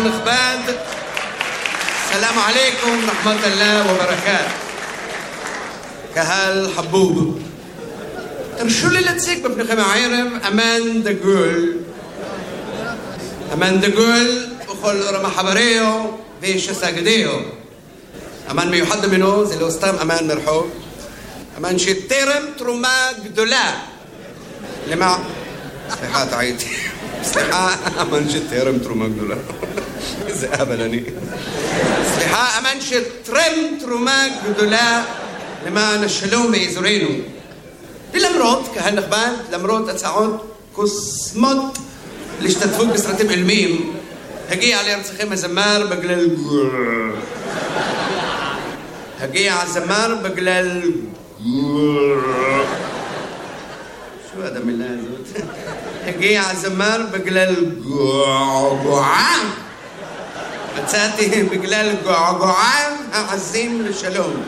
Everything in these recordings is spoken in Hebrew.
נכבד, סלאם עליכום, רחמת אללה וברקאת. קהל חבוב, תרשו לי להציג בפניכם הערב אמן דגול. אמן דגול בכל רמ"ח חבריו ושסגדיו. אמן מיוחד ממנו, זה לא סתם אמן מרחוב, אמן שתרם תרומה גדולה למה... סליחה, טעיתי. סליחה, אמן שתרם תרומה גדולה. איזה אבל אני. סליחה, אמן שתרם תרומה גדולה למען השלום באזורנו. ולמרות, קהל נכבד, למרות הצעות קוסמות להשתתפות בסרטים עילמיים, הגיע לארצכם הזמר בגלל... הגיע הזמר בגלל... شو هذا من هذا؟ הגיע הזמר בגלל געגועה. מצאתי בגלל געגועה העזים לשלום.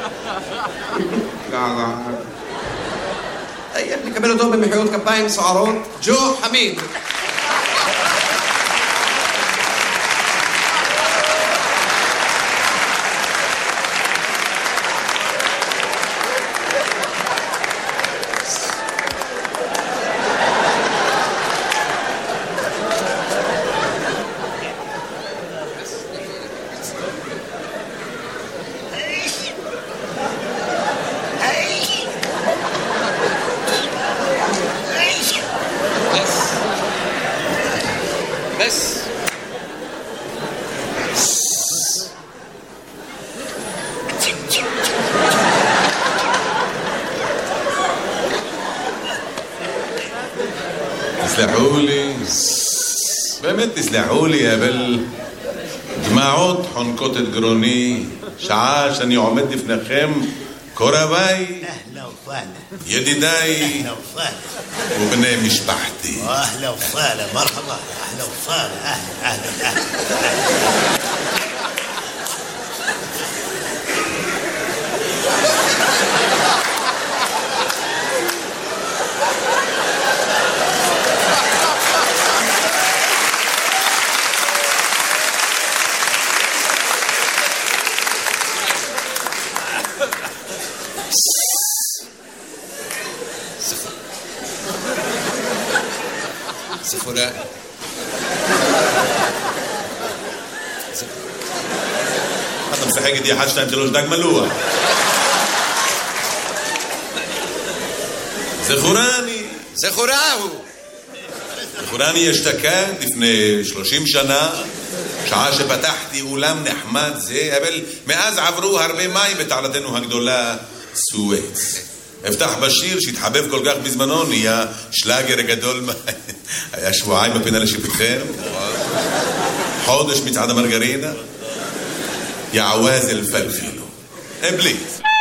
געגועה. נקבל אותו במחיאות כפיים סוערות, ג'ו חמיד. بس תסלחו לי, באמת תסלחו לי, אבל דמעות חונקות את גרוני שעה שאני עומד לפניכם קורביי, ידידיי ובני משפחתי. أهلا وسهلا مرحبا أهلا وسهلا أهلا أهلا ספורה. אתה משחק איתי 1, 2, 3 דג מלוח. זכורני אשתקד לפני 30 שנה, שעה שפתחתי אולם נחמד זה, אבל מאז עברו הרבה מים בתעלתנו הגדולה סואץ. אפתח בשיר שהתחבב כל כך בזמנו, נהיה שלאגר גדול. היה שבועיים בפינה לשיפוטכם, חודש מצעד המרגרינה, יעווז אל פלפילו. בלי